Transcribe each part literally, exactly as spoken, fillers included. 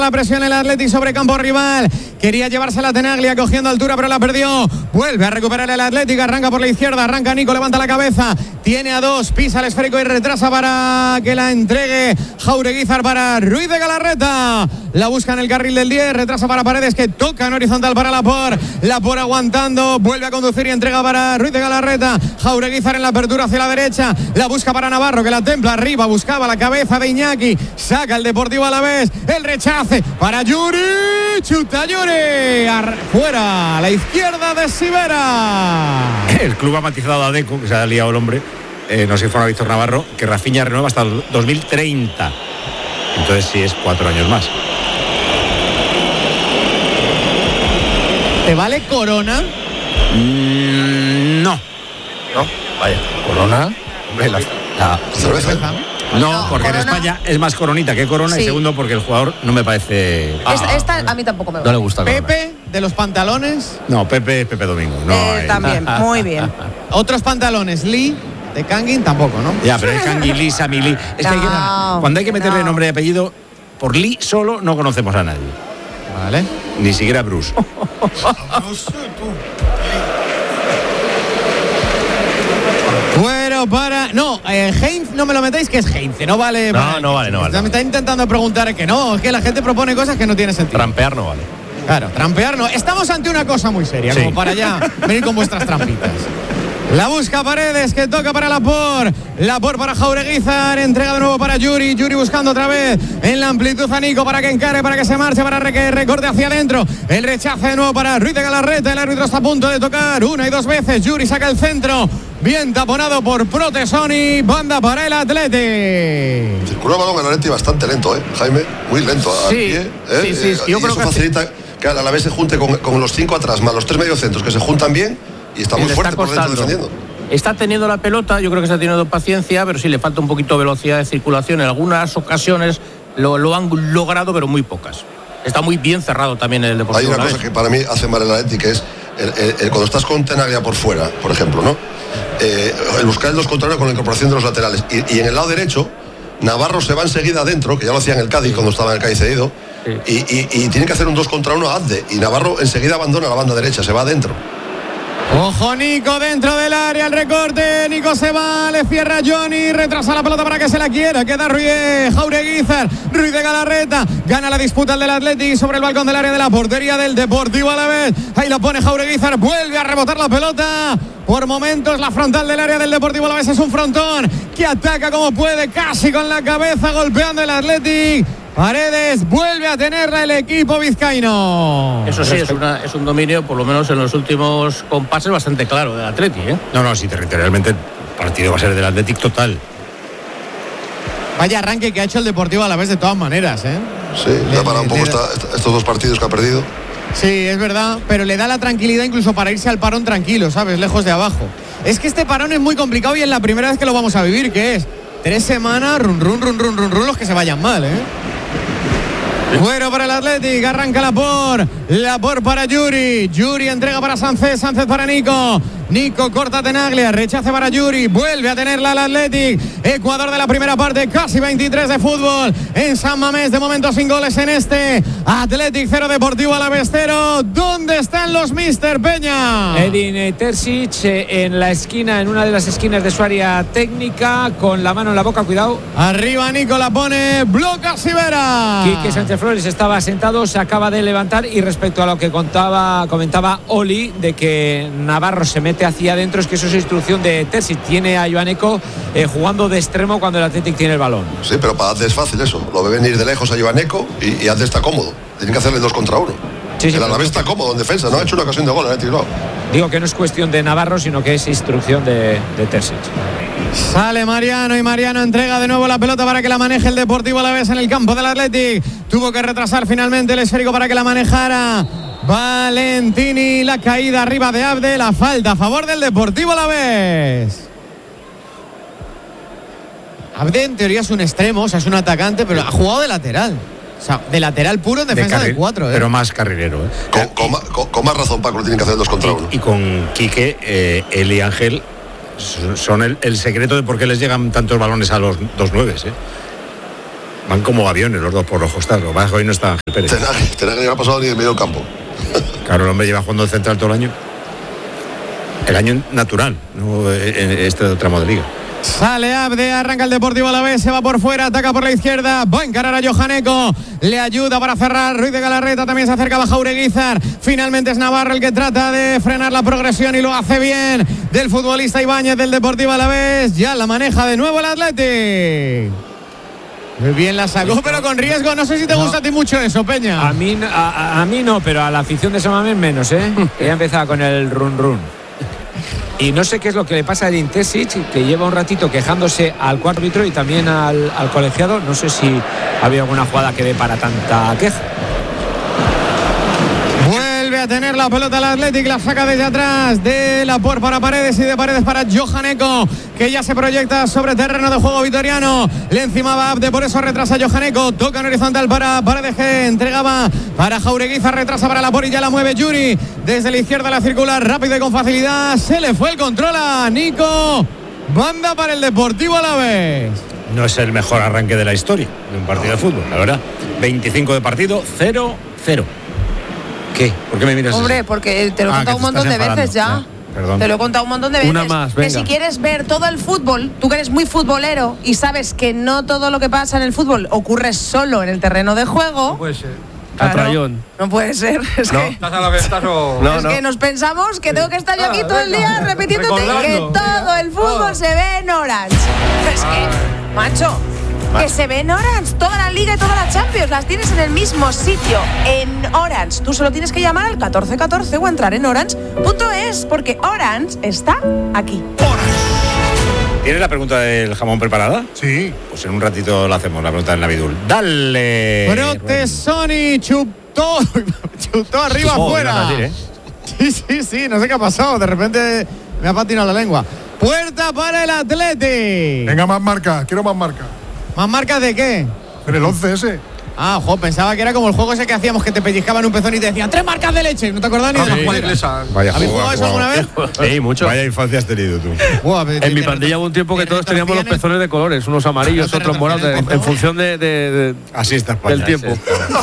la presión el Athletic sobre campo rival. Quería llevarse la Tenaglia cogiendo altura, pero la perdió. Vuelve a recuperar el Athletic. Arranca por la izquierda. Arranca Nico. Levanta la cabeza. Tiene a dos. Pisa el esférico y retrasa para que la entregue Jaureguizar para Ruiz de Galarreta. La busca en el carril del diez. Retrasa para Paredes, que toca en horizontal para Lapor. Lapor aguantando. Vuelve a conducir y entrega para Ruiz de Galarreta. Jaureguizar en la apertura hacia la derecha. La busca para Navarro, que la templa arriba. Buscaba la cabeza de Iñaki. Saca el Deportivo Alavés. El rechace para Yuri. Chuta Yuri. Fuera a la izquierda de Sivera. El club ha matizado a Deco, que se ha liado el hombre. Eh, nos informa Víctor Navarro que Rafinha renueva hasta el dos mil treinta. Entonces sí es cuatro años más. ¿Te vale Corona? Mm, no. No, vaya. Corona. Hombre, la, la cerveza. No, No, porque Corona. en España es más Coronita que Corona. Sí. Y segundo, porque el jugador no me parece. Esta, esta a mí tampoco me No vale. le gusta Corona. Pepe, de los pantalones. No, Pepe es Pepe Domingo. No, Eh, hay- también, muy bien. Otros pantalones. Lee, de Kangin, tampoco, ¿no? Ya, pero es Kangi Lee, Sami Lee. Es que hay que- No, cuando hay que meterle no. nombre y apellido, por Lee solo no conocemos a nadie. Vale. Ni siquiera Bruce. Bueno, para... No, eh, Heinz, no me lo metáis, que es Heinz, no vale. No, para- no vale, no vale. Me está intentando preguntar que no, es que la gente propone cosas que no tienen sentido. Trampear no vale. Claro, trampear no. Estamos ante una cosa muy seria, Sí. como para ya venir con vuestras trampitas. La busca Paredes, que toca para Lapor. Lapor para Jaureguizar. Entrega de nuevo para Yuri. Yuri buscando otra vez en la amplitud a Nico para que encare, para que se marche, para que recorte hacia adentro. El rechace de nuevo para Ruiz de Galarreta. El árbitro está a punto de tocar una y dos veces. Yuri saca el centro. Bien taponado por Protesoni. Banda para el Athletic. Circula el balón el Atleti bastante lento, ¿eh, Jaime? Muy lento. Al Sí, pie, ¿eh? sí, sí, Eh, yo y creo eso que facilita que a la vez se junte con, con los cinco atrás, más los tres mediocentros que se juntan bien y está muy Le fuerte está por dentro costando. defendiendo. Está teniendo la pelota, yo creo que está teniendo paciencia, pero sí le falta un poquito de velocidad de circulación. En algunas ocasiones lo, lo han logrado, pero muy pocas. Está muy bien cerrado también el Hay Deportivo una Alavés. cosa que para mí hace mal el Atleti, que es el, el- el- cuando estás con Tenaglia por fuera, por ejemplo, ¿no? Eh, el buscar el dos contra uno con la incorporación de los laterales. Y, y en el lado derecho, Navarro se va enseguida adentro, que ya lo hacía en el Cádiz cuando estaba en el Cádiz cedido, Sí. y, y, y tiene que hacer un dos contra uno a Abde. Y Navarro enseguida abandona la banda derecha, se va adentro. Ojo Nico dentro del área, el recorte, Nico se va, le cierra Johnny, retrasa la pelota para que se la quiera, queda Ruiz, Jaureguizar, Ruiz de Galarreta, gana la disputa el del Athletic sobre el balcón del área de la portería del Deportivo Alavés, ahí la pone Jaureguizar, vuelve a rebotar la pelota, por momentos la frontal del área del Deportivo Alavés es un frontón que ataca como puede, casi con la cabeza golpeando el Athletic. Paredes vuelve a tenerla el equipo vizcaíno. Eso sí, es, una, es un dominio, por lo menos en los últimos compases, bastante claro del Atleti, ¿eh? No, no, sí, territorialmente el partido va a ser del Athletic total. Vaya arranque que ha hecho el Deportivo Alavés de todas maneras, ¿eh? Sí, le ha parado un poco Le- le- esta- estos dos partidos que ha perdido. Sí, es verdad, pero le da la tranquilidad incluso para irse al parón tranquilo, ¿sabes? Lejos de abajo. Es que este parón es muy complicado y es la primera vez que lo vamos a vivir, que es tres semanas, run, run, run, run, run, run, los que se vayan mal, ¿eh? Bueno para el Athletic, arranca Lapor, Lapor para Yuri, Yuri entrega para Sánchez, Sánchez para Nico, Nico corta Tenaglia, rechace para Yuri, vuelve a tenerla el Athletic, Ecuador de la primera parte, casi veintitrés de fútbol en San Mamés, de momento sin goles en este, Athletic cero, Deportivo Alavés cero, ¿dónde están los Mister Peña? Edin Terzic eh, en la esquina, en una de las esquinas de su área técnica, con la mano en la boca, cuidado. Arriba Nico la pone, bloca Sivera. Quique Sánchez Flores estaba sentado, se acaba de levantar, y respecto a lo que contaba, comentaba Oli, de que Navarro se mete hacia adentro, es que eso es instrucción de Terzic. Tiene a Joaneco eh, jugando de extremo cuando el Athletic tiene el balón. Sí, pero para Abde es fácil eso. Lo ve venir de lejos a Joaneco y, y Abde está cómodo. Tienen que hacerle dos contra uno. Sí, sí, el pero- Alavés está cómodo en defensa, no ha hecho una ocasión de gol, el Athletic no. Digo que no es cuestión de Navarro, sino que es instrucción de, de Terzic. Sale Mariano y Mariano entrega de nuevo la pelota para que la maneje el Deportivo Alavés en el campo del Athletic. Tuvo que retrasar finalmente el esférico para que la manejara Valentini. La caída arriba de Abde, la falta a favor del Deportivo Alavés. Abde en teoría es un extremo, o sea, es un atacante, pero ha jugado de lateral. O sea, de lateral puro en defensa de, carril, cuatro. ¿eh? Pero más carrilero. ¿eh? Con, con ma- con- con más razón, Paco, lo tienen que hacer dos contra uno. Y, y con Quique, eh, él y Ángel son el, el secreto de por qué les llegan tantos balones a los dos nueves. ¿eh? Van como aviones los dos por los costados. Lo que pasa es que hoy no está Ángel Pérez. Tenaglia, Tenaglia no ha pasado ni de medio campo. Claro, el hombre lleva jugando el central todo el año. El año natural, no en este tramo de liga. Sale Abde, arranca el Deportivo Alavés, se va por fuera, ataca por la izquierda, va a encarar a Johaneco, le ayuda para cerrar Ruiz de Galarreta, también se acerca a Jaureguizar, finalmente es Navarro el que trata de frenar la progresión y lo hace bien del futbolista Ibáñez del Deportivo Alavés, ya la maneja de nuevo el Athletic. Muy bien la sacó, pero con riesgo, no sé si te gusta no. a ti mucho eso, Peña. A mí, a, a mí no, pero a la afición de Samamés menos, ¿eh? Ella empezaba con el run run. Y no sé qué es lo que le pasa a Edin Terzic, que lleva un ratito quejándose al cuarto árbitro y también al, al colegiado. No sé si había alguna jugada que dé para tanta queja. Vuelve a tener la pelota el Athletic, la saca desde atrás de la por para Paredes y de Paredes para Johaneco, que ya se proyecta sobre terreno de juego vitoriano. Le encimaba Abde, por eso retrasa Johaneco, toca en horizontal para Paredes, que entregaba para Jaureguizar, retrasa para la por y ya la mueve Yuri desde la izquierda, la circular rápido y con facilidad. Se le fue el control a Nico. Banda para el Deportivo Alavés. No es el mejor arranque de la historia de un partido de fútbol, la verdad. veinticinco de partido, cero cero. ¿Qué? ¿Por qué me miras Hombre, así? porque te lo he ah, contado un montón de veces ya. ya. Perdón. Te lo he contado un montón de veces. Una más, venga. Que si quieres ver todo el fútbol, tú que eres muy futbolero y sabes que no todo lo que pasa en el fútbol ocurre solo en el terreno de juego. No puede ser. Claro, no puede ser. Es no. que, ¿Estás a la venta o...? No, es no. que nos pensamos que tengo que estar yo aquí ah, todo el día repitiéndote que todo el fútbol oh. se ve en Orange. Es que, macho, que se ve en Orange. Toda la Liga y toda la Champions las tienes en el mismo sitio, en Orange. Tú solo tienes que llamar al catorce catorce o entrar en orange punto es, porque Orange está aquí. ¿Tienes la pregunta del jamón preparada? Sí. Pues en un ratito la hacemos, la pregunta del Navidul. ¡Dale! Protesoni chutó, chutó arriba oh, afuera. Decir, ¿eh? Sí, sí, sí, no sé qué ha pasado. De repente me ha patinado la lengua. Puerta para el Athletic. Venga, más marcas, quiero más marcas. ¿Más marcas de qué? En el once ese. Ah, ojo, pensaba que era como el juego ese que hacíamos, que te pellizcaban un pezón y te decían tres marcas de leche. ¿No te acordás ni de las cuales? Vaya, ¿habéis jugado eso alguna vez? Sí, mucho. Vaya infancia has tenido tú. Buah, en mi pandilla hubo un tiempo que todos teníamos los pezones de colores, unos amarillos, otros morados, en, en función de, de, de así está España, del tiempo.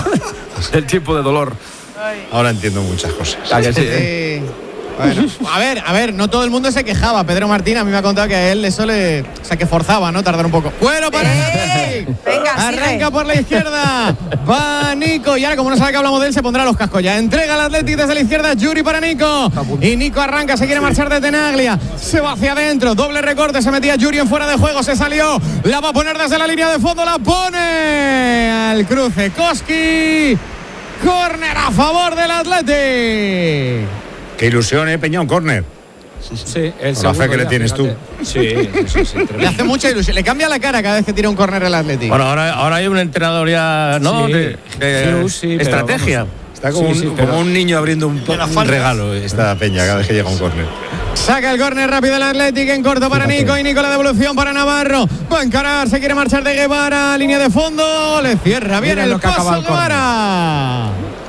Del tiempo de dolor. Ahora entiendo muchas cosas. ¿A que sí, eh? Bueno, a ver, a ver, no todo el mundo se quejaba. Pedro Martín a mí me ha contado que a él eso le... O sea, que forzaba, ¿no? Tardar un poco. Bueno, para ¡Eh! Venga, arranca sigue. por la izquierda. Va Nico. Y ahora, como no sabe que hablamos de él, se pondrá los cascos ya. Entrega al Athletic desde la izquierda. Yuri para Nico. Y Nico arranca, se quiere marchar de Tenaglia. Se va hacia adentro. Doble recorte. Se metía Yuri en fuera de juego. Se salió. La va a poner desde la línea de fondo. La pone al cruce. Koski. Córner a favor del Athletic. Qué ilusión, ¿eh, Peñón? Córner. Sí, el Con la fe que le tienes fíjate. tú. Sí, sí, sí, le hace mucha ilusión. Le cambia la cara cada vez que tira un córner el Athletic. Bueno, ahora, ahora hay un entrenador ya, ¿no? Sí, de, de sí, sí, estrategia. Está como, sí, sí, un, pero... como un niño abriendo un, un regalo esta Peña cada vez que llega un córner. Saca el córner rápido el Athletic en corto para Nico y Nico la devolución para Navarro. Va a encarar, se quiere marchar de Guevara, línea de fondo, le cierra bien. Mira el paso Guevara.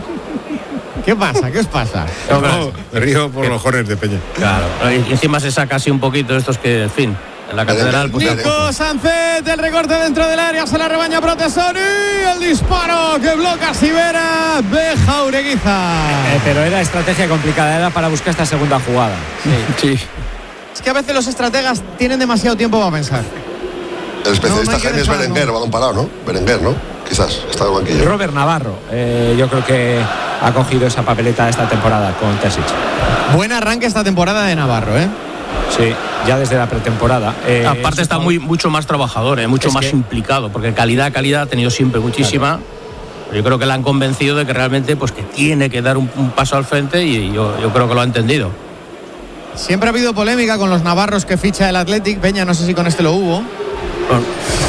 ¿Qué pasa? ¿Qué os pasa? No, no, me río por los corners de Peña. Claro, y encima se saca así un poquito estos que, en fin, en la catedral. Pues, Nico Sánchez, el recorte dentro del área, se la rebaña Protesoni, el disparo que bloca Sivera de Jaureguizar. Eh, pero era estrategia complicada, era para buscar esta segunda jugada. Sí. sí. Es que a veces los estrategas tienen demasiado tiempo para pensar. El especialista no, no Jaime es Berenguer, no. balón parado, ¿no? Berenguer, ¿no? Quizás, está de banquillo. Robert Navarro, eh, yo creo que ha cogido esa papeleta esta temporada con Terzic. Buen arranque esta temporada de Navarro, ¿eh? Sí, ya desde la pretemporada. Eh, aparte está muy, mucho más trabajador, eh, mucho es más que... implicado, porque calidad, calidad ha tenido siempre muchísima. Claro. Yo creo que le han convencido de que realmente pues, que tiene que dar un, un paso al frente y yo, yo creo que lo ha entendido. Siempre ha habido polémica con los navarros que ficha el Athletic. Peña, no sé si con este lo hubo. Bueno,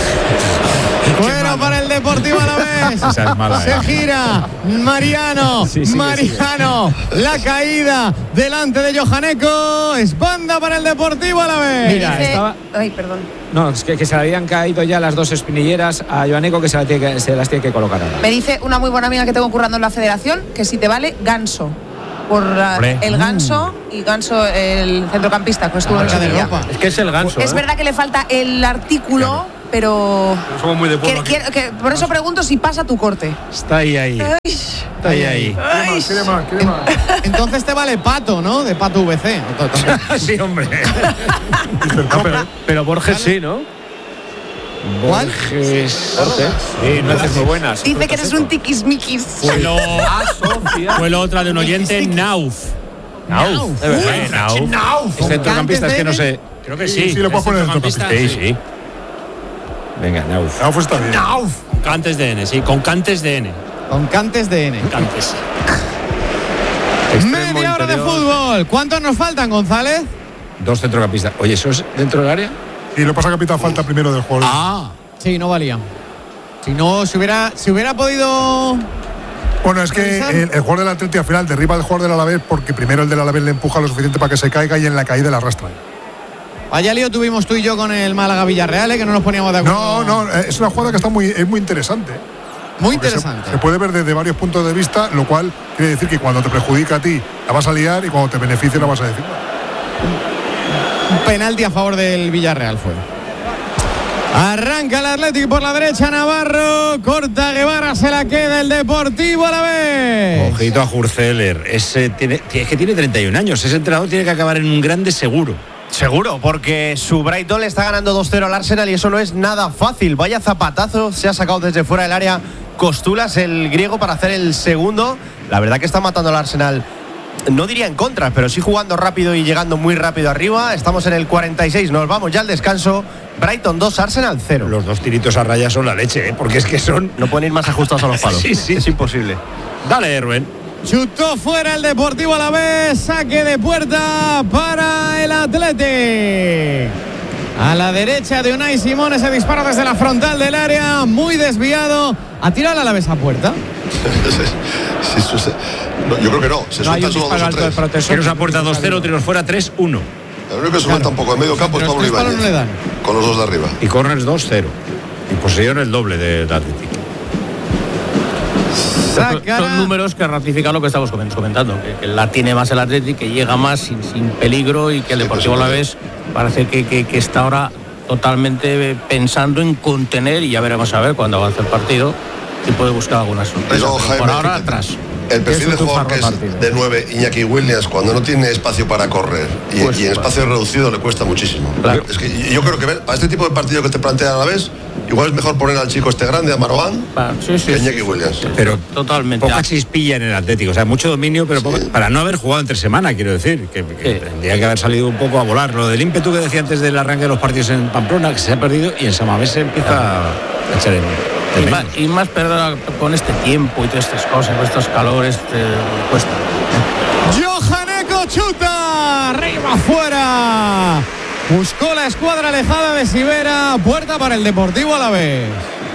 bueno para el Deportivo Alavés. Esa es mala, Se eh. gira Mariano. Sí, sí, Mariano. La caída delante de Johaneco. Es banda para el Deportivo Alavés. Mira, Dice... estaba... Ay, perdón. No, es que, que se le habían caído ya las dos espinilleras a Johaneco, que se, la tiene que se las tiene que colocar ahora. Me dice una muy buena amiga que tengo currando en la federación que si te vale Ganso. Por uh, el Ganso y Ganso, el centrocampista que estuvo en de Sevilla. Europa. Es que es el ganso. Es ¿eh? verdad que le falta el artículo, pero. Somos muy de pueblo. Que, que, que, por eso pregunto si pasa tu corte. Está ahí, ahí. Ay. Está ahí, ahí. Ay. ¿Quiere más? ¿Quiere más? Entonces te vale Pato, ¿no? De Pato V C. Sí, hombre. No, pero, pero Borges sí, ¿no? ¿Cuál? Borges. Sí, nueces muy buenas. Dice que eres un tiquismiquis. Fue lo, fue lo otra de un oyente, Nauf. Nauf. De verdad, Nauf. Es centrocampista, es que no sé. Creo que Sí, sí. sí, lo puedo es poner en centrocampista, centrocampista. Sí, sí. Venga, Nauf. Ah, pues está bien. Con cantes de N, sí, con cantes de N. Con Cantes de N. Cantes. Extremo Media hora de interior. fútbol. ¿Cuántos nos faltan, González? Dos centrocampistas. Oye, ¿eso es dentro del área? Y lo pasa que pita falta primero del jugador. Ah. Sí, no valía. Si no, si hubiera, si hubiera podido. Bueno, es que ¿Revisar? el, el jugador del Atleti al final derriba al jugador del Alavés porque primero el del Alavés le empuja lo suficiente para que se caiga y en la caída le arrastra. Vaya lío tuvimos tú y yo con el Málaga Villarreal, ¿eh? Que no nos poníamos de acuerdo. No, no, es una jugada que está muy, es muy interesante. Muy Porque se- interesante. Se, puede ver desde varios puntos de vista, lo cual quiere decir que cuando te perjudica a ti la vas a liar y cuando te beneficia la vas a decir. Un penalti a favor del Villarreal fue. Arranca el Atlético por la derecha, Navarro. Corta Guevara, se la queda el Deportivo a la vez. Ojito a Hurzeler. Ese tiene, es que tiene treinta y un años. Ese entrenador tiene que acabar en un grande seguro. Seguro, porque su Brighton le está ganando dos cero al Arsenal y eso no es nada fácil. Vaya zapatazo, se ha sacado desde fuera del área Costulas, el griego, para hacer el segundo. La verdad que está matando al Arsenal, no diría en contra, pero sí jugando rápido y llegando muy rápido arriba. Estamos en el cuarenta y seis, nos vamos ya al descanso. Brighton dos, Arsenal cero. Los dos tiritos a raya son la leche, ¿eh? Porque es que son... No pueden ir más ajustados a los palos. Sí, sí. Es imposible. Dale, Erwin. Chutó fuera el Deportivo a la vez. Saque de puerta para el Athletic. A la derecha de Unai Simón, ese disparo desde la frontal del área, muy desviado. ¿Ha tirado a la vez a puerta? Sí, eso se- no, yo creo que no. Se No hay suelta un solo disparo dos o alto de tres. protección. Tiros a puerta dos cero, tiros fuera tres uno. El único que se suelta un poco en medio campo es Pero Pablo los tres palos Ibáñez. no le dan. Con los dos de arriba. Y corners dos cero. Y posesión el doble del Atlético. Sacará. Son números que ratifican lo que estamos comentando, que, que la tiene más el Atlético, que llega más sin, sin peligro y que el Deportivo Alavés parece que, que, que está ahora totalmente pensando en contener, y ya veremos a ver cuando avance el partido si puede buscar alguna sorpresa. Pero, Pero Jaime, por ahora fíjate, atrás. El perfil de Es un jugador que tufarro es partido. de nueve, Iñaki Williams, cuando no tiene espacio para correr y, Pues, y en bueno. espacio reducido le cuesta muchísimo. Claro. Es que yo creo que para este tipo de partido que te plantean a la vez, igual es mejor poner al chico este grande, a Maroán, Va, sí, sí, que sí, Iñaki sí, Williams. sí, sí, Pero totalmente. poca chispilla en el Atlético. O sea, mucho dominio, pero poca- para no haber jugado entre semana, quiero decir. Que, que Sí. tendría que haber salido un poco a volar. Lo del ímpetu que decía antes del arranque de los partidos en Pamplona, que se ha perdido, y en Samamés se empieza a echar en. de Y más, menos. y más perder con este tiempo y todas estas cosas, con estos calores, te cuesta. Johaneco chuta. Arriba, afuera. Buscó la escuadra alejada de Sivera. Puerta para el Deportivo a la vez.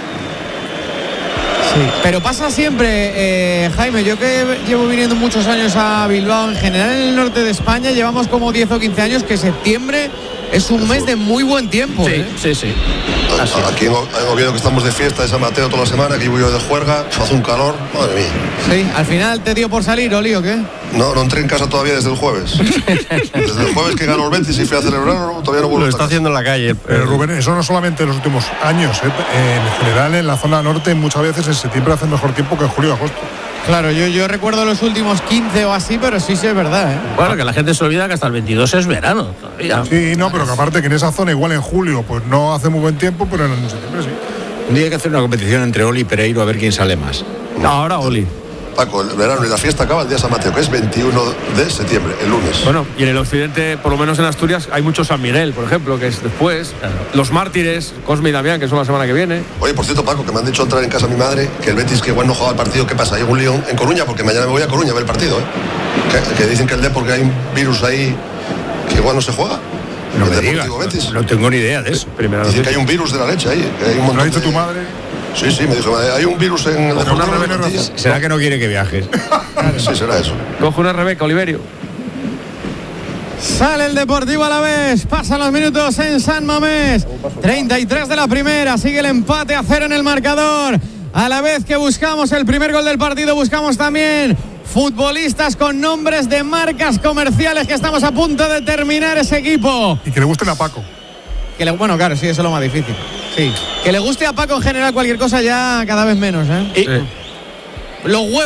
Sí, pero pasa siempre, eh, Jaime. Yo que llevo viniendo muchos años a Bilbao, en general en el norte de España, llevamos como diez o quince años que septiembre es un mes de muy buen tiempo. Sí, ¿eh? sí, sí. Así es. Aquí en O- en Oviedo, que estamos de fiesta de San Mateo toda la semana, que llevo yo de juerga, hace un calor, madre mía. Sí, al final te dio por salir, Oli, ¿o qué? No, no entré en casa todavía desde el jueves. Desde el jueves que ganó el Betis y fui a celebrarlo, todavía no vuelvo Lo a está casa. haciendo en la calle. Pero Rubén, eso no solamente en los últimos años, ¿eh? En general en la zona norte muchas veces en septiembre hace mejor tiempo que en julio y agosto. Claro, yo, yo recuerdo los últimos quince o así, pero sí, sí es verdad, ¿eh? Bueno, que la gente se olvida que hasta el veintidós es verano todavía. Sí, no, pero que aparte que en esa zona igual en julio pues no hace muy buen tiempo, pero en septiembre sí. Un día hay que hacer una competición entre Oli y Pereiro a ver quién sale más. No, ahora Oli. Paco, el verano y la fiesta acaba el día de San Mateo, que es veintiuno de septiembre, el lunes. Bueno, y en el occidente, por lo menos en Asturias, hay mucho San Miguel, por ejemplo, que es después. Los Mártires, Cosme y Damián, que son la semana que viene. Oye, por cierto, Paco, que me han dicho entrar en casa mi madre, que el Betis que igual no juega el partido, ¿qué pasa? Hay un lío en Coruña, porque mañana me voy a Coruña a ver el partido, ¿eh? Que, que dicen que el Depor, que hay un virus ahí, que igual no se juega. No el me digas, Deportivo Betis. no, no tengo ni idea de eso. Primera Dicen que noticia. hay un virus de la leche ahí, que hay un ¿Lo montón ha dicho de- tu madre? Sí, sí, me dijo, hay un virus en el Con una Deportivo de reunión Betis. razón. ¿Será que no quiere que viajes? Sí, será eso. Coge una Rebeca, Oliverio. Sale el Deportivo a la vez, pasan los minutos en San Mamés, treinta y tres de la primera, sigue el empate a cero en el marcador. A la vez que buscamos el primer gol del partido, buscamos también futbolistas con nombres de marcas comerciales, que estamos a punto de terminar ese equipo. Y que le gusten a Paco. Que le- bueno, claro, sí, eso es lo más difícil. Sí. Que le guste a Paco en general cualquier cosa ya cada vez menos, ¿eh? Sí. Los huevos.